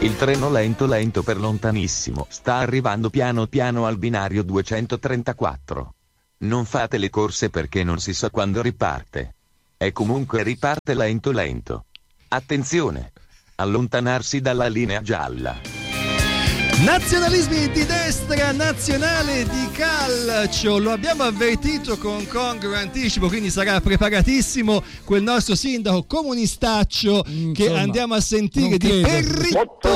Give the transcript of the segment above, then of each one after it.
Il treno lento per lontanissimo sta arrivando piano piano al binario 234. Non fate le corse perché non si sa quando riparte. E comunque riparte lento. Attenzione! Allontanarsi dalla linea gialla. Nazionalismi di destra, nazionale di calcio, lo abbiamo avvertito con congruo anticipo, quindi sarà preparatissimo quel nostro sindaco comunistaccio che andiamo a sentire di Perritto.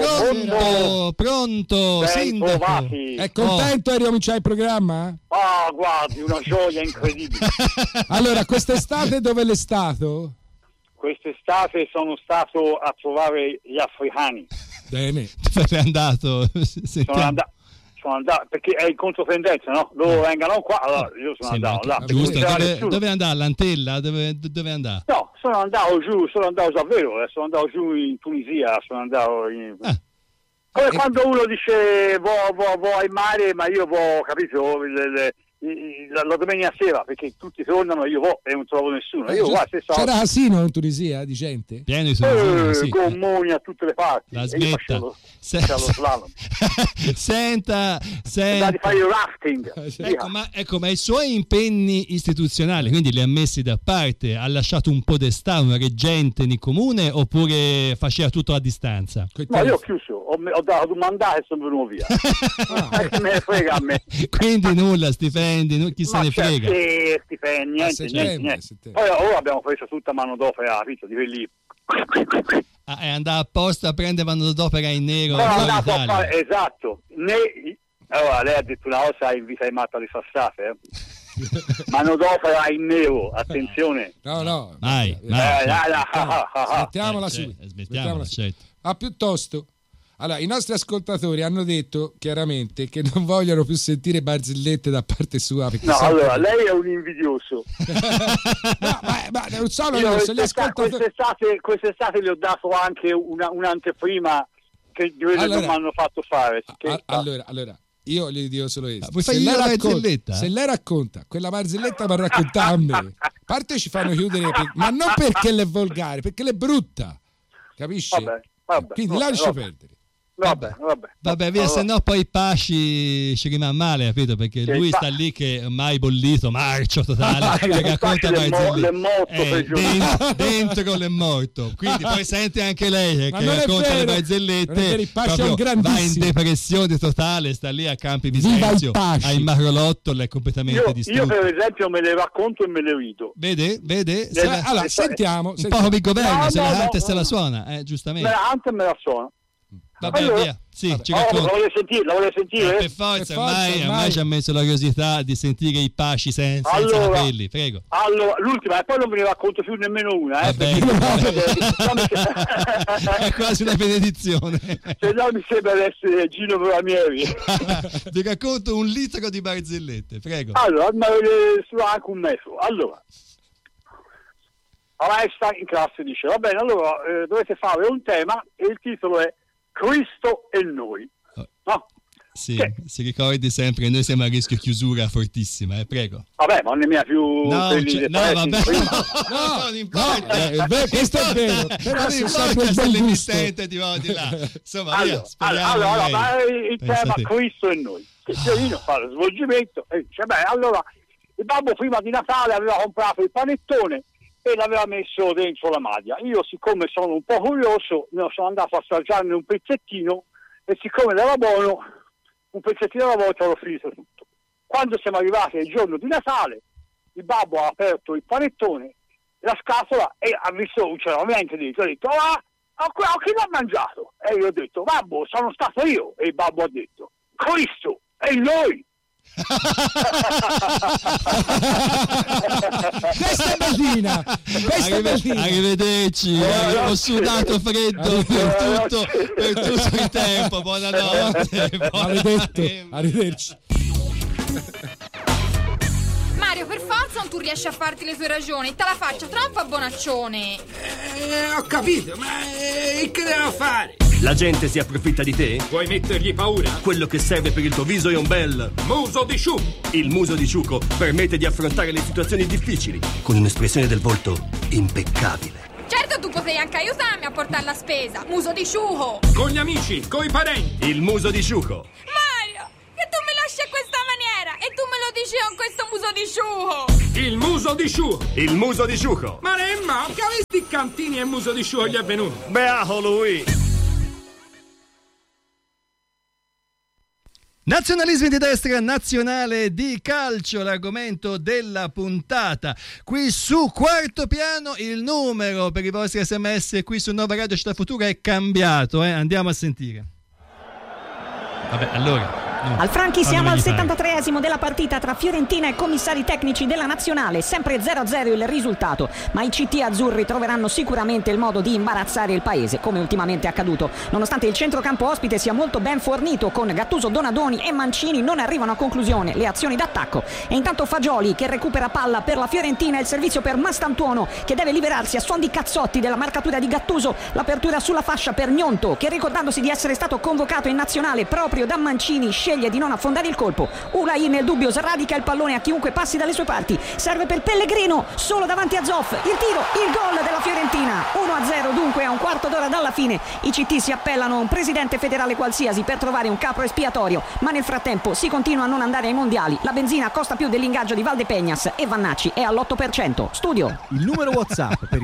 Pronto, sindaco. È contento di ricominciare il programma? Ah, guardi, una gioia incredibile. Allora, quest'estate dove l'è stato? Quest'estate sono stato a trovare gli africani. Bene. Dove è andato? Sono andato perché è in controtendenza, no? Loro vengano qua, allora io sono andato là. Giusto, dove andare? All'Antella? Dove andare? No, sono andato davvero, sono andato giù in Tunisia, sono andato in... Come quando uno dice vo al mare, ma io capito, la domenica sera, perché tutti tornano, io e non trovo nessuno. C'era casino in Tunisia di gente? Pieno di sono, sì. Gommoni a tutte le parti. La smetta. Lo slalom. Senta. Di fare il rafting. Ecco, ma i suoi impegni istituzionali, quindi li ha messi da parte, ha lasciato un podestà, un reggente nel comune, oppure faceva tutto a distanza? No, io ho chiuso, ho dato un mandato e sono venuto via. Me ne frega a me. Quindi nulla, stipendi, chi se ne frega? Stipendi, niente. Poi ora abbiamo preso tutta manodopera, di quelli. È andato apposta a prendere manodopera in nero. Esatto. Allora lei ha detto una cosa in vita di matta di Sassate, manodopera in nero, attenzione. No. Mai. Smettiamola su. Certo. Ma piuttosto, allora, i nostri ascoltatori hanno detto chiaramente che non vogliono più sentire barzellette da parte sua. No, allora, lei è un invidioso. ma non sono io se li ascoltatori... quest'estate le ho dato anche un'anteprima che di quello non mi hanno fatto fare. Allora, io gli dico solo questo. Se lei racconta quella barzelletta per raccontare a me, a parte ci fanno chiudere, ma non perché l'è volgare, perché l'è brutta. Capisci? Vabbè, quindi lascia perdere. Vabbè, via, se no poi Pasci ci rimane male, capito? Perché lui sta lì che è mai bollito, marcio totale, che racconta barzellette. Dentro l'è morto. Quindi poi sente anche lei che racconta le barzellette, va in depressione totale, sta lì a Campi Bisenzio, ha il macrolotto, è completamente distrutto. Io per esempio me le racconto e me le rido. Vede? Allora, sentiamo. Un po' come il governo, se la canta e se la suona, giustamente. Me la canta e me la suona. Vabbè, via. Sì, ci racconto. La voglio sentire? Per forza, ormai ci ha messo la curiosità di sentire i Pasci senza capelli, prego. Allora, l'ultima, e poi non ve ne racconto più nemmeno una, Vabbè. È quasi una benedizione. Se no mi sembra di essere Gino Bramieri. Vi racconto un litro di barzellette, prego. Allora, ma anche un metro. Allora, sta in classe dice, va bene, allora dovete fare un tema e il titolo è Cristo e noi. No? Sì, si ricordi sempre, noi siamo a rischio chiusura fortissima, prego. Vabbè, ma non ne mia più. Non importa. Questo è vero. Non importa se l'emittente ti va di là. Insomma, allora, ma il tema Cristo e noi. Che Fiorino fa lo svolgimento e dice, allora il babbo prima di Natale aveva comprato il panettone e l'aveva messo dentro la maglia. Io, siccome sono un po' curioso, ne sono andato a assaggiarne un pezzettino e siccome era buono, un pezzettino alla volta l'ho finito tutto. Quando siamo arrivati al giorno di Natale, il babbo ha aperto il panettone, la scatola, e ha visto un ceramento dentro. Ha detto, chi l'ha mangiato? E io ho detto, babbo, sono stato io. E il babbo ha detto, Cristo, e noi. Questa è bellina. Arrivederci. Ho sudato freddo per tutto il tempo. Buonanotte. Arrivederci. Mario, per forza non tu riesci a farti le tue ragioni, te la faccio troppo a bonaccione. Ho capito, ma che devo fare? La gente si approfitta di te? Vuoi mettergli paura? Quello che serve per il tuo viso è un bel muso di ciuco. Il muso di ciuco permette di affrontare le situazioni difficili con un'espressione del volto impeccabile. Certo, tu potevi anche aiutarmi a portare la spesa. Muso di sciuco. Con gli amici, coi parenti. Il muso di sciuco. Mario, che tu me lasci a questa maniera e tu me lo dici con questo muso di sciuco. Il muso di sciuco. Il muso di sciuco. Maremma, che avesti cantini e muso di sciuco gli è venuto? Beato lui. Nazionalismi di destra, nazionale di calcio, l'argomento della puntata. Qui su Quarto Piano il numero per i vostri sms qui su Nova Radio Città Futura è cambiato, andiamo a sentire. Vabbè, allora Al Franchi siamo al 73esimo della partita tra Fiorentina e commissari tecnici della nazionale, sempre 0-0 il risultato, ma i CT azzurri troveranno sicuramente il modo di imbarazzare il paese, come ultimamente è accaduto. Nonostante il centrocampo ospite sia molto ben fornito con Gattuso, Donadoni e Mancini, non arrivano a conclusione le azioni d'attacco. E intanto Fagioli che recupera palla per la Fiorentina, il servizio per Mastantuono che deve liberarsi a suon di cazzotti della marcatura di Gattuso, l'apertura sulla fascia per Gnonto che, ricordandosi di essere stato convocato in nazionale proprio da Mancini, sceglie di non affondare il colpo. Ulai nel dubbio sradica il pallone a chiunque passi dalle sue parti, serve per Pellegrino solo davanti a Zoff, il tiro, il gol della Fiorentina. 1-0 dunque a un quarto d'ora dalla fine. I CT si appellano a un presidente federale qualsiasi per trovare un capro espiatorio, ma nel frattempo si continua a non andare ai mondiali. La benzina costa più dell'ingaggio di Valdepegnas e Vannacci è all'8%. Studio. Il numero WhatsApp per